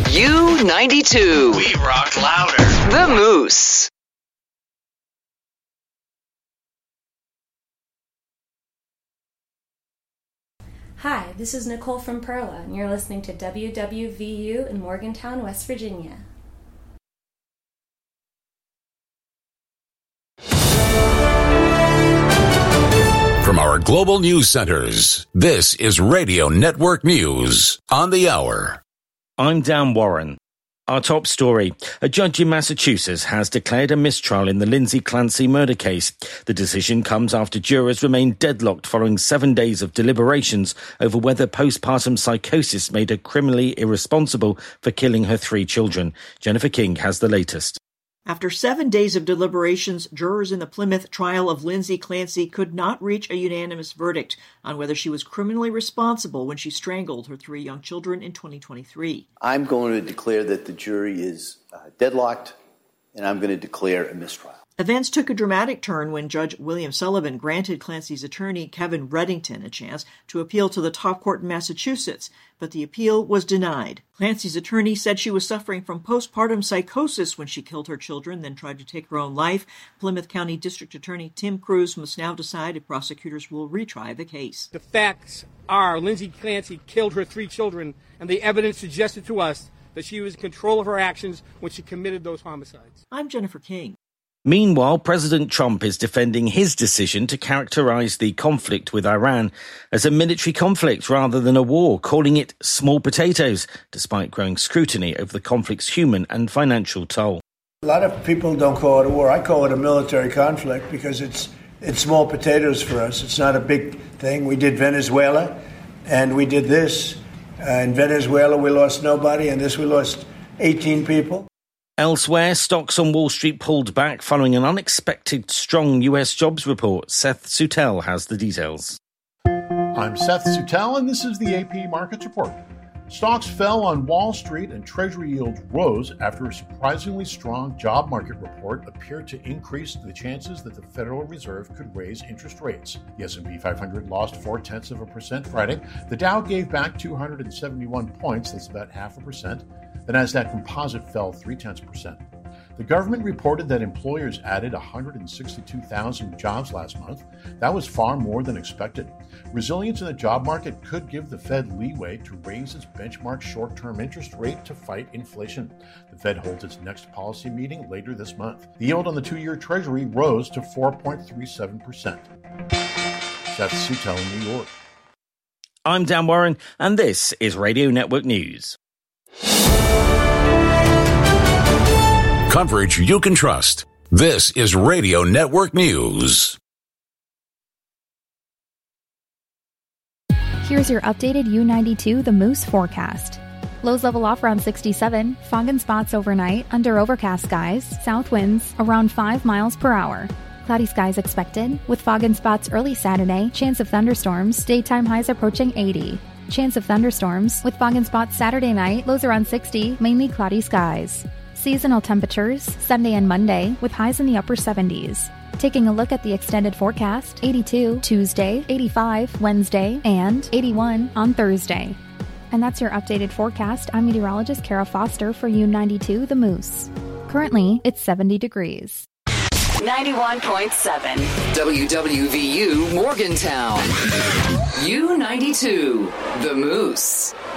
U92. We rock louder. The Moose. Hi, this is Nicole from Perla, and you're listening to WWVU in Morgantown, West Virginia. From our global news centers, this is Radio Network News on the hour. I'm Dan Warren. Our top story. A judge in Massachusetts has declared a mistrial in the Lindsay Clancy murder case. The decision comes after jurors remained deadlocked following 7 days of deliberations over whether postpartum psychosis made her criminally irresponsible for killing her 3 children. Jennifer King has the latest. After 7 days of deliberations, jurors in the Plymouth trial of Lindsay Clancy could not reach a unanimous verdict on whether she was criminally responsible when she strangled her 3 young children in 2023. I'm going to declare that the jury is deadlocked, and I'm going to declare a mistrial. Events took a dramatic turn when Judge William Sullivan granted Clancy's attorney, Kevin Reddington, a chance to appeal to the top court in Massachusetts, but the appeal was denied. Clancy's attorney said she was suffering from postpartum psychosis when she killed her children, then tried to take her own life. Plymouth County District Attorney Tim Cruz must now decide if prosecutors will retry the case. The facts are Lindsay Clancy killed her 3 children, and the evidence suggested to us that she was in control of her actions when she committed those homicides. I'm Jennifer King. Meanwhile, President Trump is defending his decision to characterize the conflict with Iran as a military conflict rather than a war, calling it small potatoes, despite growing scrutiny over the conflict's human and financial toll. A lot of people don't call it a war. I call it a military conflict because it's small potatoes for us. It's not a big thing. We did Venezuela, and we did this. In Venezuela, we lost nobody, and this we lost 18 people. Elsewhere, stocks on Wall Street pulled back following an unexpected strong US jobs report. Seth Sutel has the details. I'm Seth Sutel, and this is the AP Markets Report. Stocks fell on Wall Street and Treasury yields rose after a surprisingly strong job market report appeared to increase the chances that the Federal Reserve could raise interest rates. The S&P 500 lost 0.4% Friday. The Dow gave back 271 points, that's about 0.5%. The Nasdaq Composite fell 0.3%. The government reported that employers added 162,000 jobs last month. That was far more than expected. Resilience in the job market could give the Fed leeway to raise its benchmark short-term interest rate to fight inflation. The Fed holds its next policy meeting later this month. The yield on the 2-year Treasury rose to 4.37%. Seth Sutel in New York. I'm Dan Warren, and this is Radio Network News. Coverage you can trust. This is Radio Network News. Here's your updated U92 The Moose forecast. Lows level off around 67, fog and spots overnight, under overcast skies, south winds around 5 miles per hour. Cloudy skies expected, with fog and spots early Saturday, chance of thunderstorms, daytime highs approaching 80. Chance of thunderstorms, with fog and spots Saturday night, lows around 60, mainly cloudy skies. Seasonal temperatures, Sunday and Monday, with highs in the upper 70s. Taking a look at the extended forecast, 82 Tuesday, 85 Wednesday, and 81 on Thursday. And that's your updated forecast. I'm meteorologist Kara Foster for U92 The Moose. Currently, it's 70 degrees. 91.7 WWVU Morgantown. U92 The Moose.